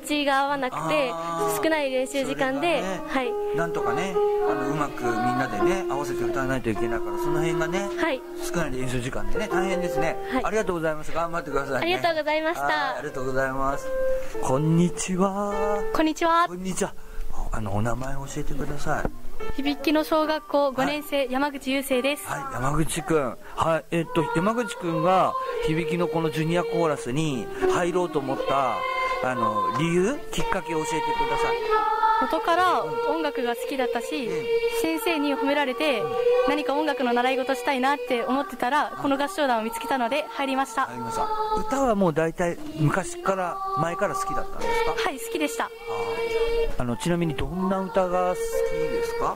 ちが合わなくて少ない練習時間で、 ね、 はい、 なんとかねうまくみんなでね合わせて歌わないといけないから、その辺がね、はい、少ない練習時間でね大変ですね、はい、ありがとうございます。頑張ってくださいね。 ありがとうございました。 ありがとうございます。こんにちは。 こんにちは。 こんにちは。お名前教えてください。 響の小学校5年生、はい、山口優生です。 はい、山口くん。はい、山口くんが響のこのジュニアコーラスに入ろうと思った理由、きっかけを教えてください。 元から音楽が好きだったし、先生に褒められて何か音楽の習い事したいなって思ってたら、この合唱団を見つけたので入りました。 歌はもう大体昔から前から好きだったんですか？ はい、好きでした。 ちなみにどんな歌が好きですか？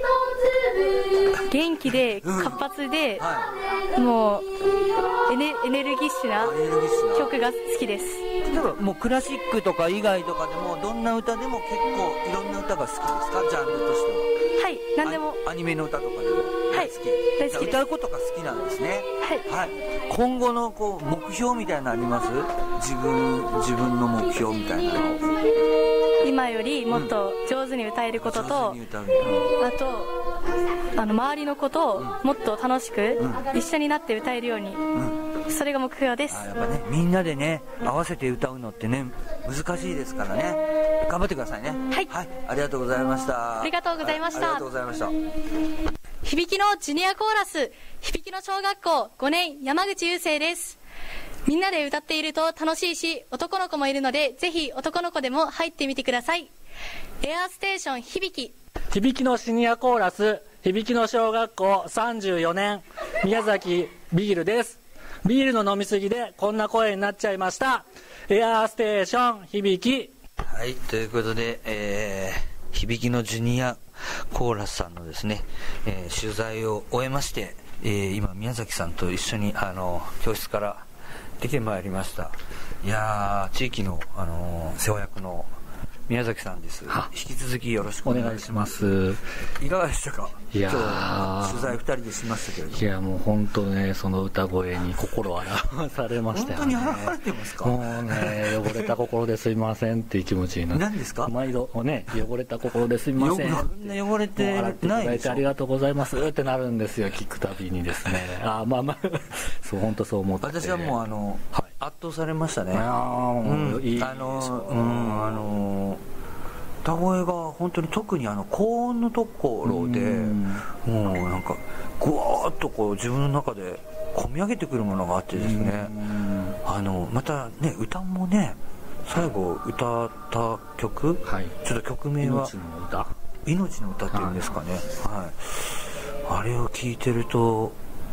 元気で活発で、もうエネルギッシュな曲が好きです。 例えばもうクラシックとか以外とかでもどんな歌でも結構いろんな歌が好きですか？ジャンルとしては。 はい、何でも。 アニメの歌とかでも大好き。 大好きです。 歌うことが好きなんですね。 はい。 今後の目標みたいなのあります？自分の目標みたいなの。 今よりもっと上手に歌えることと、あと周りのことをもっと楽しく一緒になって歌えるように、それが目標です。 やっぱね、みんなでね合わせて歌うのってね難しいですからね、頑張ってくださいね。 はい、 ありがとうございました。 ありがとうございました。 ありがとうございました。 響のジュニアコーラス、響の小学校5年山口優生です。みんなで歌っていると楽しいし、男の子もいるので、ぜひ男の子でも入ってみてください。エアーステーション響のシニアコーラス、響の小学校34年宮崎ビールです。ビールの飲みすぎでこんな声になっちゃいました。エアーステーション響。 はい、ということで、響のジュニアコーラスさんのですね、取材を終えまして、今宮崎さんと一緒に教室から出てまいりました。いやー、地域の、世話役の宮崎さんです。引き続きよろしくお願いします。いかがでしたか？ いや今日取材2人でしましたけれども。 いや、もう本当ね、その歌声に心を表されましたよね。 本当に表れてますか？ もうね、汚れた心ですいませんっていう気持ちになって。 何ですか？ 毎度ね、汚れた心ですいません。 そんな汚れてないでしょ。 ありがとうございますってなるんですよ、聞くたびにですね。そう、本当そう思って。 私はもう圧倒されましたね。歌声が本当に特に高音のところでもうなんかぐわーっと自分の中で込み上げてくるものがあってですね、またね歌もね最後歌った曲、ちょっと曲名は命の歌っていうんですかね、あれを聞いてると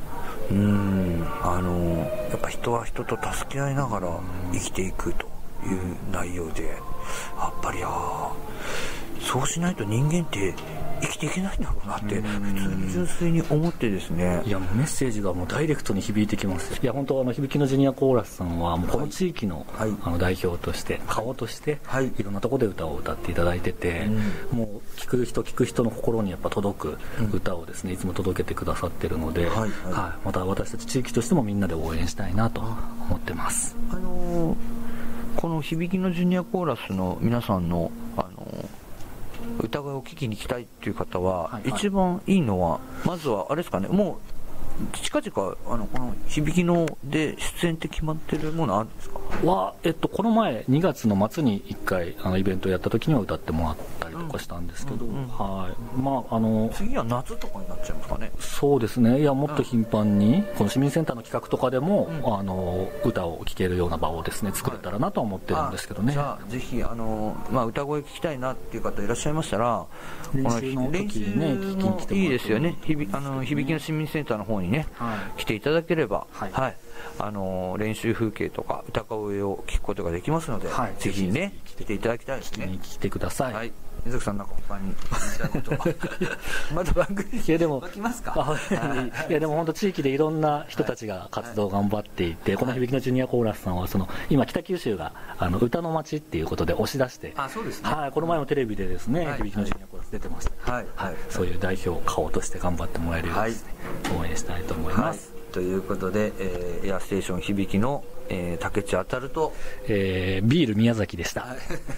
やっぱ人は人と助け合いながら生きていくという内容で、やっぱりそうしないと人間って生きていけないんだろうなって普通に純粋に思ってですね。 いや、もうメッセージがもうダイレクトに響いてきます。いや、本当響のジュニアコーラスさんはもうこの地域の、代表として顔として、いろんなところで歌を歌っていただいてて、もう聞く人の心にやっぱ届く歌をですね、いつも届けてくださってるので、また私たち地域としてもみんなで応援したいなと思ってます。 この響のジュニアコーラスの皆さんの歌声を聴きに来たいっていう方は、一番いいのはまずはあれですかね、もう近々この響ので出演って決まってるものあるんですか？ この前2月の末に1回イベントやった時には歌ってもらったりとかしたんですけど、 次は夏とかになっちゃうんですかね？ そうですね。いや、もっと頻繁にこの市民センターの企画とかでも、歌を聴けるような場をですね作れたらなとは思ってるんですけどね。 じゃあぜひ歌声聴きたいなっていう方いらっしゃいましたら、 練習の時にね聞きに来てもらっていいですよね。響の市民センターの方にね、来ていただければ、練習風景とか歌声を聞くことができますので、ぜひね来ていただきたいですね。 聞きに来てください。 水木さん、なんか他に言いたいことはまだ番組来ますか？ いや、でも本当地域でいろんな人たちが活動を頑張っていて、この響のジュニアコーラスさんは今北九州が歌の街っていうことで押し出して、 そうですね。 この前もテレビでですね、響のジュニアコーラス出てました。そういう代表顔として頑張ってもらえるようにですね、応援したいと思います。 ということで、エアステーション響の竹地あたるとビール宮崎でした。